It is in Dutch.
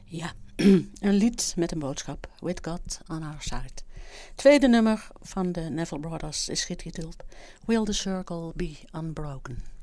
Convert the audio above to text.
Ja, een lied met een boodschap. With God on our side. Tweede nummer van de Neville Brothers is getiteld Will the Circle Be Unbroken.